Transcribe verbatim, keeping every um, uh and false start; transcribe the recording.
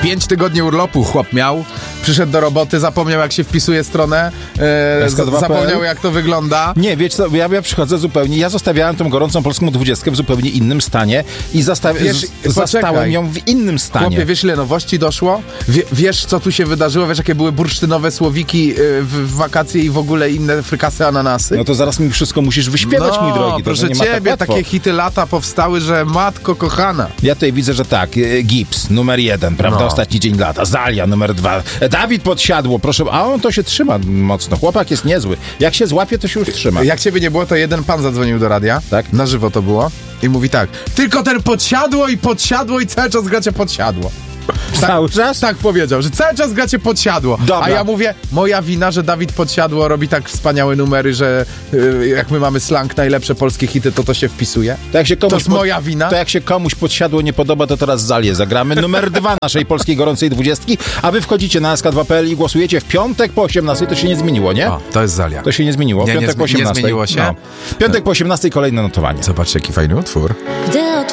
Pięć tygodni urlopu chłop miał, przyszedł do roboty, zapomniał jak się wpisuje stronę, e, z, zapomniał jak to wygląda. Nie, wiecie co, ja, ja przychodzę zupełnie, ja zostawiałem tą gorącą polską dwudziestkę w zupełnie innym stanie i zastaw, Wiesz, z, zastałem ją w innym stanie. Chłopie, wiesz ile nowości doszło? Wie, wiesz co tu się wydarzyło? Wiesz jakie były bursztynowe słowiki y, w, w wakacje i w ogóle inne frykasy, ananasy? No to zaraz mi wszystko musisz wyśpiewać, no, mój drogi. To, proszę nie ma ciebie, tak takie hity lata powstały, że matko kochana. Ja tutaj widzę, że tak, Gips, numer jeden, prawda, No. ostatni dzień lata, Zalia, numer dwa, Dawid Podsiadło, proszę, a on to się trzyma mocno, chłopak jest niezły. Jak się złapie, to się już trzyma. Jak ciebie nie było, to jeden pan zadzwonił do radia, Tak? na żywo to było, i mówi tak, tylko ten podsiadło i podsiadło i cały czas gracie podsiadło. Cały czas? Tak powiedział, że cały czas gracie podsiadło. Dobra. A ja mówię, moja wina, że Dawid Podsiadło robi tak wspaniałe numery, że y, jak my mamy slang, najlepsze polskie hity, to to się wpisuje. To, jak się komuś To jest moja wina? To jak się komuś Podsiadło nie podoba, to teraz Zalię zagramy. Numer dwa naszej polskiej gorącej dwudziestki, a wy wchodzicie na S K dwa kropka P L i głosujecie w piątek po osiemnastej. To się nie zmieniło, nie? O, to jest Zalia. To się nie zmieniło. Nie, nie Piątek zmi- po osiemnastej. nie zmieniło się? No. Piątek po osiemnastej kolejne notowanie. Zobaczcie, jaki fajny utwór. Gdy